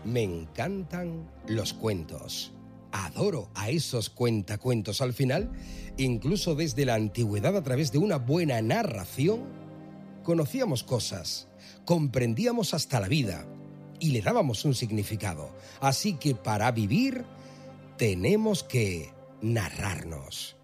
Me encantan los cuentos. Adoro a esos cuentacuentos. Al final, incluso desde la antigüedad, a través de una buena narración, conocíamos cosas, comprendíamos hasta la vida y le dábamos un significado. Así que para vivir tenemos que narrarnos.